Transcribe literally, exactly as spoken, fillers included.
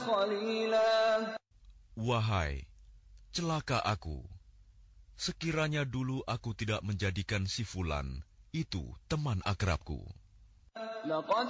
خليلا. Wahai, celaka aku. Sekiranya dulu aku tidak menjadikan si Fulan itu teman akrabku. لقد